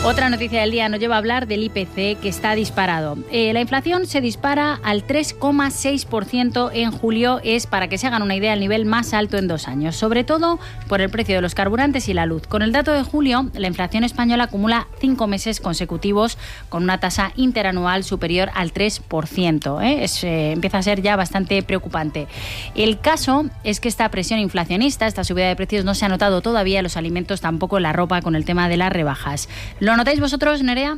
Otra noticia del día nos lleva a hablar del IPC, que está disparado. La inflación se dispara al 3,6% en julio. Es, para que se hagan una idea, el nivel más alto en 2 años, sobre todo por el precio de los carburantes y la luz. Con el dato de julio, la inflación española acumula 5 meses consecutivos con una tasa interanual superior al 3%. Empieza a ser ya bastante preocupante. El caso es que esta presión inflacionista, esta subida de precios, no se ha notado todavía en los alimentos, tampoco en la ropa, con el tema de las rebajas. ¿Lo notáis vosotros, Nerea?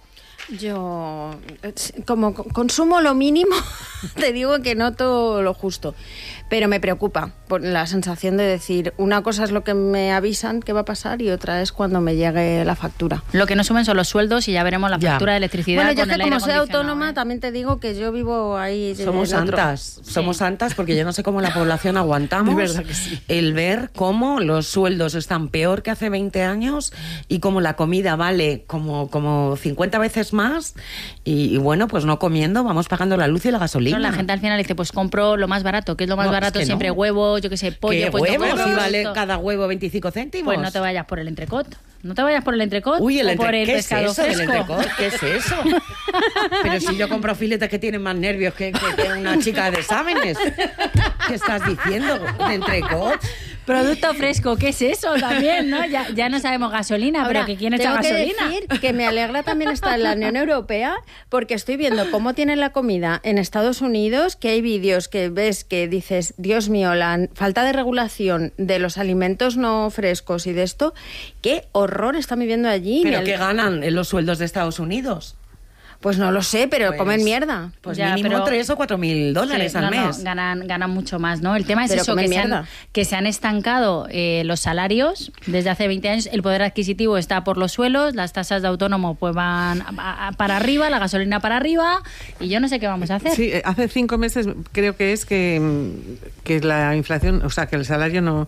Yo, como consumo lo mínimo, te digo que noto lo justo. Pero me preocupa por la sensación de decir, una cosa es lo que me avisan que va a pasar y otra es cuando me llegue la factura. Lo que no suben son los sueldos y ya veremos la factura de electricidad. Bueno, ya con que el aire como soy acondicionado, autónoma, también te digo que yo vivo ahí. Somos santas, somos santas, porque yo no sé cómo la población aguantamos verdad que sí. el ver cómo los sueldos están peor que hace 20 años y cómo la comida vale como 50 veces más y bueno, pues no comiendo, vamos pagando la luz y la gasolina. No, la gente al final dice, pues compro lo más barato. ¿Qué es lo más barato? Siempre huevo, yo qué sé, pollo. ¿Qué pues huevo? no Si vale cada huevo 25 céntimos. Pues no te vayas por el entrecot. No te vayas por el entrecot. Uy, o por el ¿qué pescado es eso fresco. del entrecot? ¿Qué es eso? Pero si yo compro filetes que tienen más nervios que una chica de exámenes. ¿Qué estás diciendo? ¿De entrecot? Producto fresco, ¿qué es eso también, no? Ya no sabemos gasolina, Ahora, pero que quién echa tengo gasolina. que decir que me alegra también estar en la Unión Europea, porque estoy viendo cómo tienen la comida en Estados Unidos, que hay vídeos que ves que dices, Dios mío, la falta de regulación de los alimentos no frescos y de esto, qué horror están viviendo allí. ¿Pero qué ganan en los sueldos de Estados Unidos? Pues no lo sé, pero Pues, comen mierda. Pues Ya, mínimo pero- 3 o 4 mil dólares al mes. Ganan mucho más, ¿no? El tema es Pero eso, comen que mierda. se han estancado los salarios desde hace 20 años, el poder adquisitivo está por los suelos, las tasas de autónomo pues van para arriba, la gasolina para arriba, y yo no sé qué vamos a hacer. Sí, hace 5 meses creo que es que la inflación, o sea, que el salario no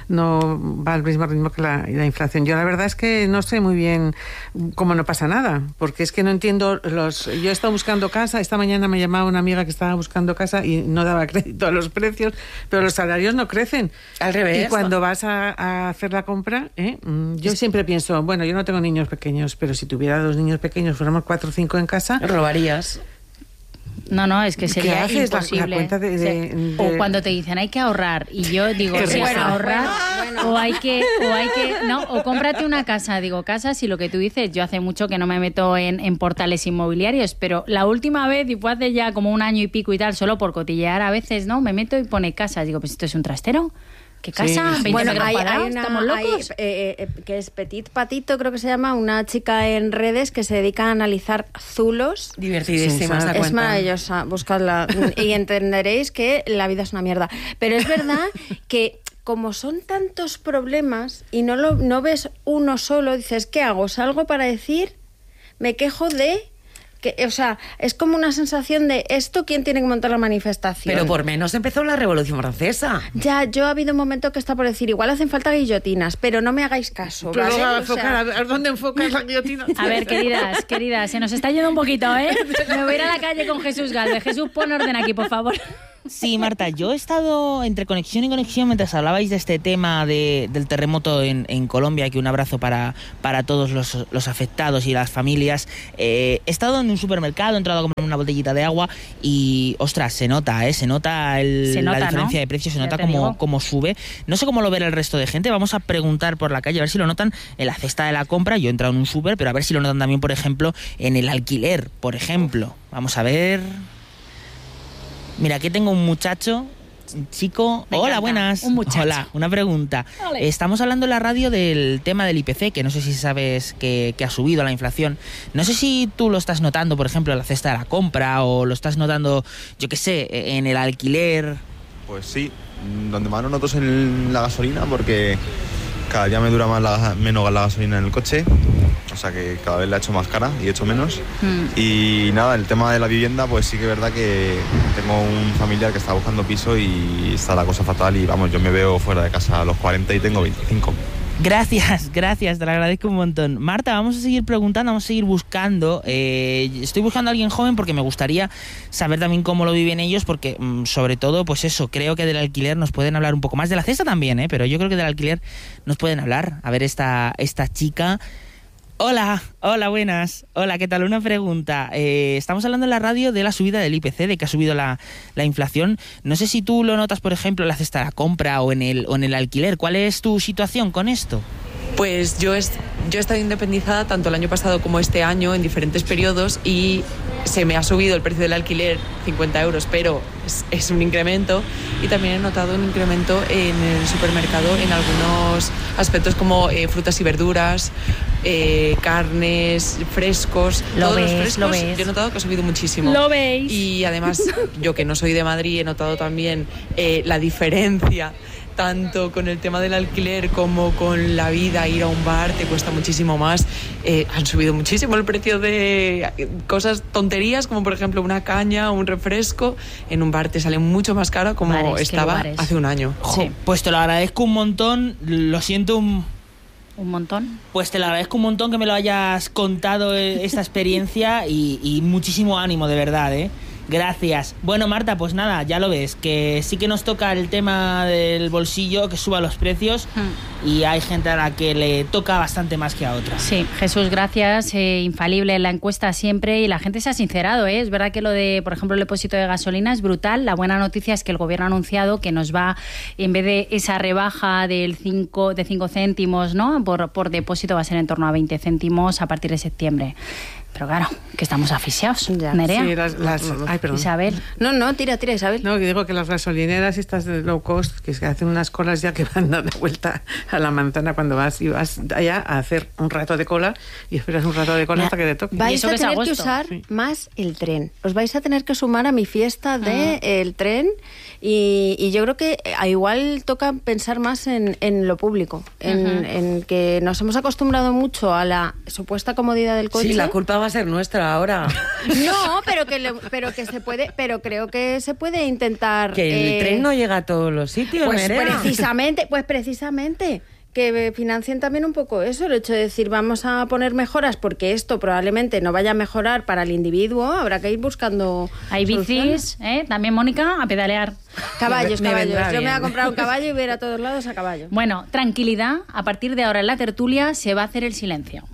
va al mismo ritmo que la inflación. Yo la verdad es que no sé muy bien cómo no pasa nada, porque es que no entiendo yo he estado buscando casa, esta mañana me llamaba una amiga que estaba buscando casa y no daba crédito a los precios, pero los salarios no crecen. Al revés. Y cuando vas a hacer la compra, yo siempre pienso, bueno, yo no tengo niños pequeños, pero si tuviera 2 niños pequeños, fuéramos 4 o 5 en casa... Robarías. No, es que sería ¿Qué haces? imposible. La cuenta de- O cuando te dicen hay que ahorrar y yo digo, Qué sí, risa. ahorrar o hay que o cómprate una casa. Digo, casas, y lo que tú dices, yo hace mucho que no me meto en portales inmobiliarios, pero la última vez, y fue hace ya como 1 año y pico y tal, solo por cotillear a veces, ¿no? Me meto y pone casas. Digo, pues esto es un trastero. ¿Qué casa? Sí. 20 Bueno, metros hay cuadrados, una ¿estamos locos? que es Petit Patito, creo que se llama, una chica en redes que se dedica a analizar zulos. Divertidísima esa Es cuenta. maravillosa, buscadla y entenderéis que la vida es una mierda. Pero es verdad que como son tantos problemas y no ves uno solo, dices, ¿qué hago? ¿Salgo para decir? Me quejo de... o sea, es como una sensación de esto, ¿quién tiene que montar la manifestación? Pero por menos empezó la Revolución Francesa. Ya, yo ha habido un momento que está por decir, igual hacen falta guillotinas, pero no me hagáis caso, Pero ¿vale? luego O enfocar, sea, a ver dónde enfocas la guillotina. A ver, queridas, se nos está yendo un poquito, ¿eh? Me voy a ir a la calle con Jesús Galvez. Jesús, pon orden aquí, por favor. Sí, Marta, yo he estado entre conexión y conexión mientras hablabais de este tema del terremoto en Colombia, que un abrazo para todos los afectados y las familias. He estado en un supermercado, he entrado a comprar una botellita de agua y, ostras, se nota la diferencia, ¿no?, de precios, se nota cómo sube. No sé cómo lo verá el resto de gente, vamos a preguntar por la calle, a ver si lo notan en la cesta de la compra. Yo he entrado en un súper, pero a ver si lo notan también, por ejemplo, en el alquiler, por ejemplo. Vamos a ver... Mira, aquí tengo un muchacho, un chico... Me Hola, encanta. buenas. Un muchacho. Hola, una pregunta. Ole. Estamos hablando en la radio del tema del IPC, que no sé si sabes que ha subido la inflación. No sé si tú lo estás notando, por ejemplo, en la cesta de la compra, o lo estás notando, yo qué sé, en el alquiler. Pues sí, donde más lo noto es en la gasolina, porque cada día me dura menos la gasolina en el coche, o sea que cada vez la he hecho más cara y he hecho menos. Y nada, el tema de la vivienda, pues sí que es verdad que tengo un familiar que está buscando piso y está la cosa fatal y vamos, yo me veo fuera de casa a los 40 y tengo 25. Gracias, te lo agradezco un montón. Marta, vamos a seguir preguntando, vamos a seguir buscando. Estoy buscando a alguien joven porque me gustaría saber también cómo lo viven ellos, porque sobre todo, pues eso, creo que del alquiler nos pueden hablar un poco más, de la cesta también, pero yo creo que del alquiler nos pueden hablar. A ver, esta chica, Hola, buenas. Hola, ¿qué tal? Una pregunta. Estamos hablando en la radio de la subida del IPC, de que ha subido la inflación. No sé si tú lo notas, por ejemplo, en la cesta de la compra o en el alquiler. ¿Cuál es tu situación con esto? Pues yo he estado independizada tanto el año pasado como este año en diferentes periodos y se me ha subido el precio del alquiler 50 euros, pero es un incremento, y también he notado un incremento en el supermercado en algunos aspectos como frutas y verduras, carnes, frescos, todos los frescos. Yo he notado que ha subido muchísimo. ¿Lo veis? Y además, yo que no soy de Madrid, he notado también la diferencia tanto con el tema del alquiler como con la vida. Ir a un bar te cuesta muchísimo más. Han subido muchísimo el precio de cosas, tonterías, como por ejemplo una caña o un refresco. En un bar te sale mucho más caro como bares, estaba hace un año. Sí. Pues te lo agradezco un montón. Lo siento ¿Un montón? Pues te lo agradezco un montón que me lo hayas contado, esta experiencia, y muchísimo ánimo, de verdad, ¿eh? Gracias. Bueno, Marta, pues nada, ya lo ves, que sí que nos toca el tema del bolsillo, que suba los precios, y hay gente a la que le toca bastante más que a otra. Sí, Jesús, gracias. Infalible en la encuesta siempre, y la gente se ha sincerado, ¿eh? Es verdad que lo de, por ejemplo, el depósito de gasolina es brutal. La buena noticia es que el gobierno ha anunciado que nos va, en vez de esa rebaja de 5 céntimos, ¿no?, por depósito, va a ser en torno a 20 céntimos a partir de septiembre. Pero claro, que estamos asfixiados. Nerea. Sí, ay, perdón. Isabel. No, tira, Isabel. No, que digo que las gasolineras estas de low cost, que hacen unas colas ya que van dando vuelta a la manzana cuando vas allá a hacer un rato de cola, y esperas un rato de cola hasta que te toque. Vais a tener que usar más el tren. Os vais a tener que sumar a mi fiesta del tren, y yo creo que igual toca pensar más en lo público, en que nos hemos acostumbrado mucho a la supuesta comodidad del coche. Sí, la culpa va a ser nuestra ahora. No, pero creo que se puede intentar. Que el tren no llega a todos los sitios, pues Nerea. precisamente que financien también un poco eso, el hecho de decir vamos a poner mejoras, porque esto probablemente no vaya a mejorar para el individuo, habrá que ir buscando. Hay bicis, también, Mónica, a pedalear. Caballos. Yo me bien. voy a comprar un caballo y voy a ir a todos lados a caballo. Bueno, tranquilidad, a partir de ahora en la tertulia se va a hacer el silencio.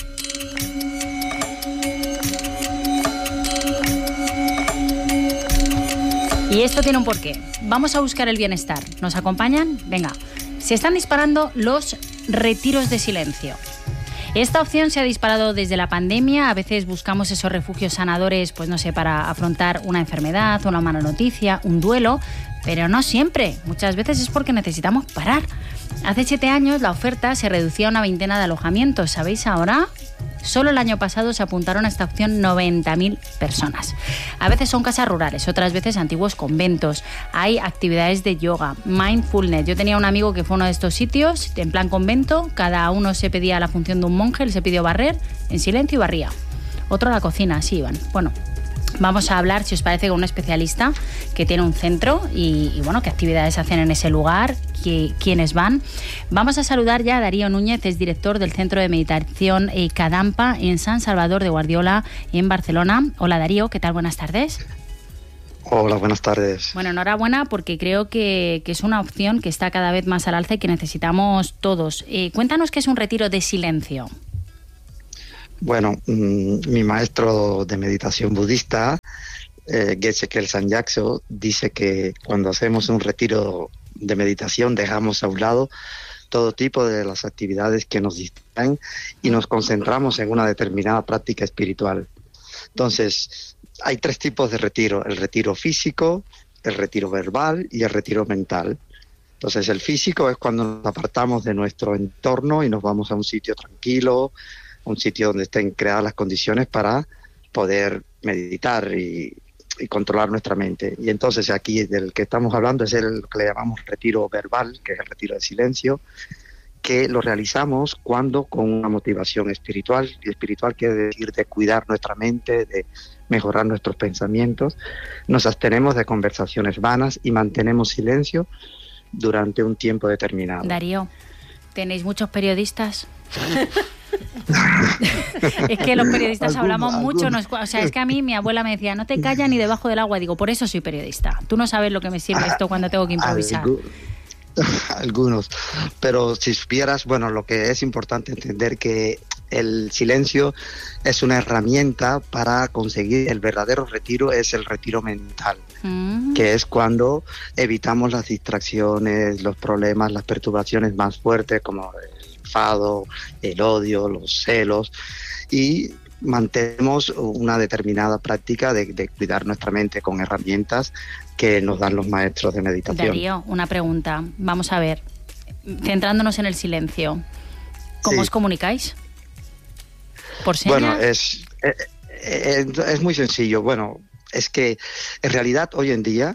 Y esto tiene un porqué. Vamos a buscar el bienestar. ¿Nos acompañan? Venga. Se están disparando los retiros de silencio. Esta opción se ha disparado desde la pandemia. A veces buscamos esos refugios sanadores, pues no sé, para afrontar una enfermedad, una mala noticia, un duelo, pero no siempre. Muchas veces es porque necesitamos parar. Hace 7 años la oferta se reducía a una veintena de alojamientos. ¿Sabéis ahora? Solo el año pasado se apuntaron a esta opción 90.000 personas. A veces son casas rurales, otras veces antiguos conventos. Hay actividades de yoga, mindfulness. Yo tenía un amigo que fue a uno de estos sitios, en plan convento. Cada uno se pedía la función de un monje, él se pidió barrer en silencio y barría. Otro a la cocina, así iban. Bueno, vamos a hablar, si os parece, con un especialista que tiene un centro y bueno, qué actividades hacen en ese lugar, quiénes van. Vamos a saludar ya a Darío Núñez, es director del Centro de Meditación Kadampa en San Salvador de Guardiola, en Barcelona. Hola Darío, ¿qué tal? Buenas tardes. Hola, buenas tardes. Bueno, enhorabuena, porque creo que es una opción que está cada vez más al alza y que necesitamos todos. Cuéntanos qué es un retiro de silencio. Bueno, mi maestro de meditación budista, Geshe Kelsang Gyatso, dice que cuando hacemos un retiro de meditación dejamos a un lado todo tipo de las actividades que nos distraen y nos concentramos en una determinada práctica espiritual. Entonces, hay 3 tipos de retiro: el retiro físico, el retiro verbal y el retiro mental. Entonces, el físico es cuando nos apartamos de nuestro entorno y nos vamos a un sitio tranquilo, un sitio donde estén creadas las condiciones para poder meditar y controlar nuestra mente. Y entonces aquí del que estamos hablando es el que le llamamos retiro verbal, que es el retiro de silencio, que lo realizamos cuando con una motivación espiritual, y espiritual quiere decir de cuidar nuestra mente, de mejorar nuestros pensamientos, nos abstenemos de conversaciones vanas y mantenemos silencio durante un tiempo determinado. Darío, ¿tenéis muchos periodistas? Es que los periodistas hablamos mucho, o sea, es que a mí mi abuela me decía, no te callas ni debajo del agua. Digo, por eso soy periodista. Tú no sabes lo que me sirve esto cuando tengo que improvisar. Algunos, pero si supieras, bueno, lo que es importante entender que el silencio es una herramienta para conseguir el verdadero retiro, es el retiro mental, que es cuando evitamos las distracciones, los problemas, las perturbaciones más fuertes como el enfado, el odio, los celos, y mantenemos una determinada práctica de cuidar nuestra mente con herramientas que nos dan los maestros de meditación. Darío, una pregunta. Vamos a ver, centrándonos en el silencio. ¿Cómo Sí. os comunicáis? ¿Por señas? Bueno, es muy sencillo. Bueno, es que en realidad hoy en día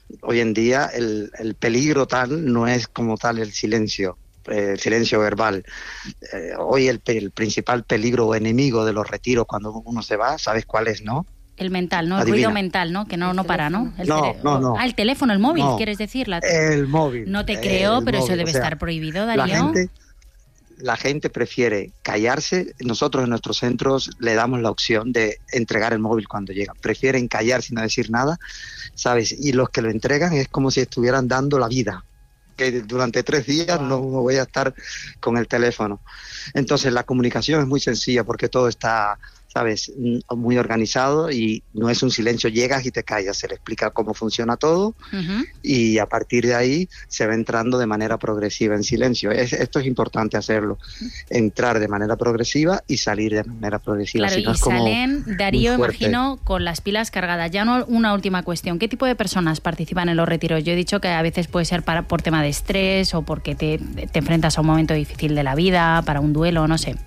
el peligro tal no es como tal el silencio verbal. Hoy el principal peligro o enemigo de los retiros cuando uno se va, ¿sabes cuál es, no? El mental, ¿no? El Adivina. ruido mental, ¿no? Que no para, ¿no? No. Ah, el teléfono, el móvil, No. ¿quieres decir? El móvil. No te creo, El pero eso móvil, debe o sea, estar prohibido, Darío. La gente prefiere callarse. Nosotros en nuestros centros le damos la opción de entregar el móvil cuando llegan. Prefieren callarse y no decir nada, ¿sabes? Y los que lo entregan es como si estuvieran dando la vida. Que durante 3 días no voy a estar con el teléfono. Entonces la comunicación es muy sencilla porque todo está, ¿sabes?, muy organizado y no es un silencio, llegas y te callas, se le explica cómo funciona todo y a partir de ahí se va entrando de manera progresiva en silencio. Esto es importante hacerlo, entrar de manera progresiva y salir de manera progresiva. Claro, Si no y es como salen, Darío, muy fuerte. imagino, con las pilas cargadas. Ya no, una última cuestión. ¿Qué tipo de personas participan en los retiros? Yo he dicho que a veces puede ser por tema de estrés o porque te enfrentas a un momento difícil de la vida, para un duelo, no sé.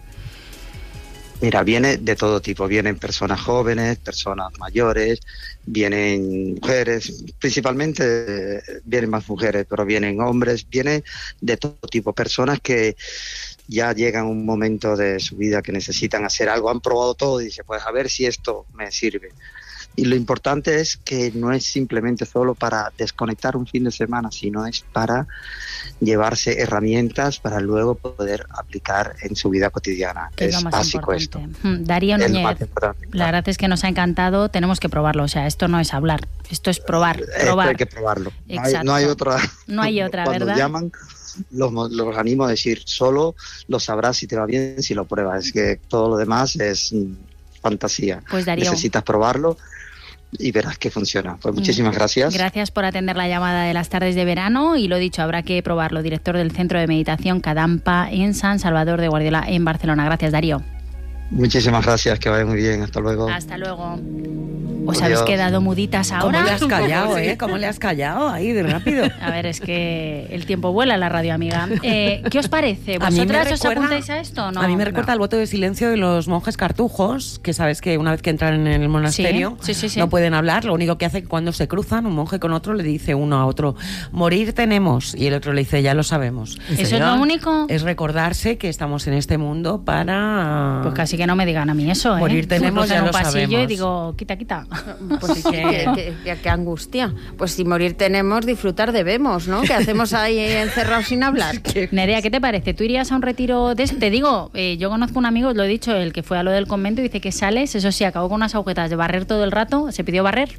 Mira, viene de todo tipo, vienen personas jóvenes, personas mayores, vienen mujeres, principalmente vienen más mujeres, pero vienen hombres, viene de todo tipo, personas que ya llegan a un momento de su vida que necesitan hacer algo, han probado todo y dicen, pues a ver si esto me sirve. Y lo importante es que no es simplemente solo para desconectar un fin de semana, sino es para llevarse herramientas para luego poder aplicar en su vida cotidiana. Que es Es lo más básico importante. esto. Darío Es lo Núñez, más importante, la claro. verdad es que nos ha encantado, tenemos que probarlo. O sea, esto no es hablar, esto es probar. Esto hay que probarlo. Exacto. No hay otra. No hay otra, Cuando ¿verdad? llaman, los animo a decir, solo lo sabrás si te va bien si lo pruebas. Es que todo lo demás es fantasía. Pues, Darío, necesitas probarlo y verás que funciona. Pues muchísimas gracias. Gracias por atender la llamada de las tardes de verano y lo dicho, habrá que probarlo. Director del Centro de Meditación Kadampa en San Salvador de Guardiola, en Barcelona. Gracias, Darío. Muchísimas gracias, que vaya muy bien. Hasta luego. Hasta luego. ¿Os habéis quedado muditas ahora? ¿Cómo le has callado, ¿Cómo le has callado ahí de rápido? A ver, es que el tiempo vuela en la radio, amiga. ¿Qué os parece? A mí me ¿Vosotras os recuerda- apuntáis a esto o no? A mí me recuerda No. el voto de silencio de los monjes cartujos, que sabes que una vez que entran en el monasterio Sí. no pueden hablar. Lo único que hace cuando se cruzan, un monje con otro le dice uno a otro, morir tenemos, y el otro le dice, ya lo sabemos. ¿Eso es lo único? Es recordarse que estamos en este mundo para... Pues casi que no me digan a mí eso, ¿eh? Morir tenemos, Cruzo en ya un lo pasillo sabemos. y digo, quita, quita. Pues sí, qué angustia. Pues si morir tenemos, disfrutar debemos, ¿no? ¿Qué hacemos ahí encerrados sin hablar? Nerea, ¿qué te parece? ¿Tú irías a un retiro de Te digo, yo conozco un amigo, lo he dicho, el que fue a lo del convento y dice que sales, eso sí, acabó con unas agujetas de barrer todo el rato, se pidió barrer.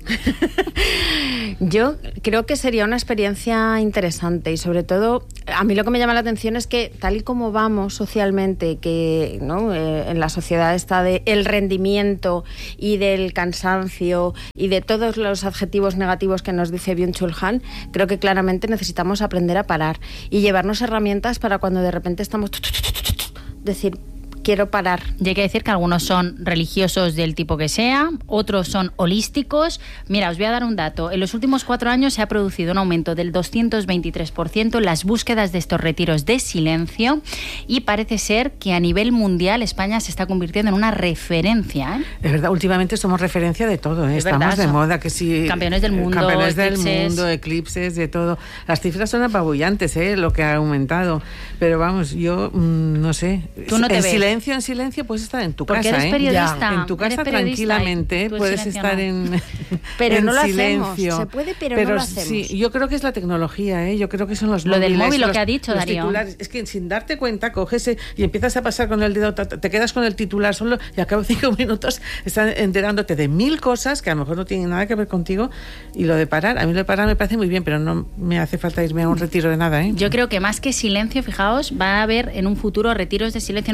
Yo creo que sería una experiencia interesante y sobre todo a mí lo que me llama la atención es que tal y como vamos socialmente, que ¿no? En la sociedad está de el rendimiento y del cansancio y de todos los adjetivos negativos que nos dice Byung-Chul Han, creo que claramente necesitamos aprender a parar y llevarnos herramientas para cuando de repente estamos decir quiero parar. Y hay que decir que algunos son religiosos del tipo que sea, otros son holísticos. Mira, os voy a dar un dato. En los últimos 4 años se ha producido un aumento del 223% en las búsquedas de estos retiros de silencio y parece ser que a nivel mundial España se está convirtiendo en una referencia, ¿eh? Es verdad, últimamente somos referencia de todo, ¿eh? Es Estamos verdad, de son moda, que sí. campeones del mundo, Campeones del eclipses. mundo, eclipses, de todo. Las cifras son apabullantes, lo que ha aumentado. Pero vamos, yo no sé. Tú no te ves. En silencio puedes estar en tu Porque casa, eres periodista. En tu casa eres periodista tranquilamente y tú en puedes silencio estar no. Pero en no lo silencio. hacemos. Se puede, pero no lo hacemos. Sí, yo creo que es la tecnología, Yo creo que son los Lo del móviles, móvil, lo que ha dicho los Darío. titulares. Es que sin darte cuenta coges y empiezas a pasar con el dedo, te quedas con el titular solo y a cabo de 5 minutos estás enterándote de 1000 cosas que a lo mejor no tienen nada que ver contigo. Y lo de parar, a mí lo de parar me parece muy bien, pero no me hace falta irme a un retiro de nada, Yo creo que más que silencio, fijaos, va a haber en un futuro retiros de silencio, no, retiros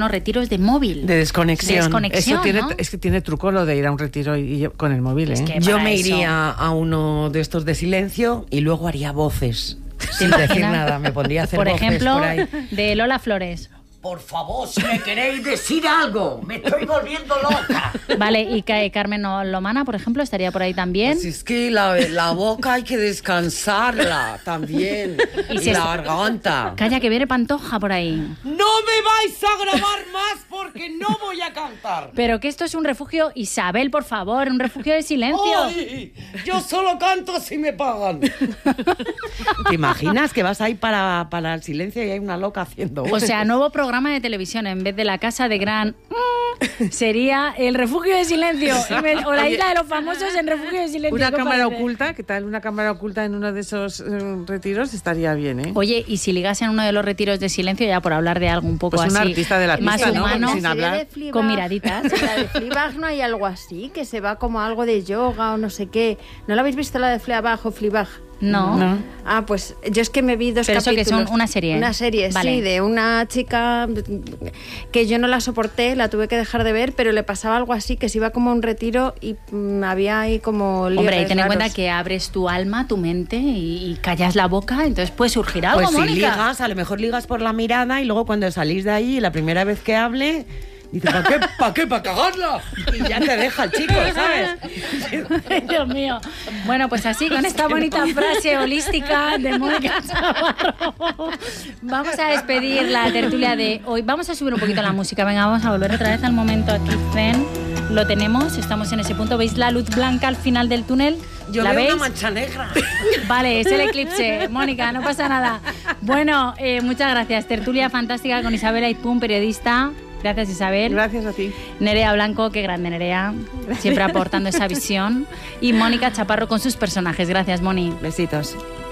retiros de móvil. De desconexión. Eso tiene, ¿no? es que tiene truco lo de ir a un retiro con el móvil, ¿eh? Es que Yo para me eso. iría a uno de estos de silencio y luego haría voces. Sin decir nada, me pondría a hacer Por voces ejemplo, por ahí. de Lola Flores. Por favor, si me queréis decir algo, me estoy volviendo loca. Vale, y Carmen Lomana, por ejemplo, estaría por ahí también. Pues es que la boca hay que descansarla también. Y si la es- garganta. Calla, que viene Pantoja por ahí. No me vais a grabar más porque no voy a cantar. Pero que esto es un refugio, Isabel, por favor, un refugio de silencio. ¡Ay! Yo solo canto si me pagan. ¿Te imaginas que vas ahí para el silencio y hay una loca haciendo? O sea, nuevo programa de televisión, en vez de la casa de Gran, sería el refugio de silencio. O la isla de los famosos en refugio de silencio. Una ¿qué cámara parece? oculta, ¿qué tal? Una cámara oculta en uno de esos retiros estaría bien, ¿eh? Oye, y si ligas en uno de los retiros de silencio, ya por hablar de algo un poco Pues un así, artista de la más pista, ¿no? humano, Sin hablar. con miraditas. La de Fleabag no hay algo así, que se va como algo de yoga o no sé qué. ¿No la habéis visto la de Fleabag o Fleabag? No. No. Ah, pues yo es que me vi 2 Pero eso que capítulos. son una serie. Una serie, Vale. sí, de una chica que yo no la soporté, la tuve que dejar de ver, pero le pasaba algo así, que se iba como a un retiro y había ahí como Hombre, y ligues ten en cuenta raros. que abres tu alma, tu mente y callas la boca, entonces puede surgir algo, Pues si Mónica. ligas, a lo mejor ligas por la mirada y luego cuando salís de ahí, la primera vez que hable, dices, ¿para qué? ¿Para qué? ¿Para cagarla? Y ya te deja el chico, ¿sabes? Ay, Dios mío. Bueno, pues así, con esta bonita frase holística de Mónica Chavarro, vamos a despedir la tertulia de hoy. Vamos a subir un poquito la música. Venga, vamos a volver otra vez al momento aquí, Zen. Lo tenemos, estamos en ese punto. ¿Veis la luz blanca al final del túnel? Yo ¿La veo veis? una mancha negra. Vale, es el eclipse. Mónica, no pasa nada. Bueno, muchas gracias. Tertulia fantástica con Isabel Aizpún, periodista. Gracias, Isabel. Gracias a ti. Nerea Blanco, qué grande Nerea, siempre aportando esa visión. Y Mónica Chaparro con sus personajes. Gracias, Moni. Besitos.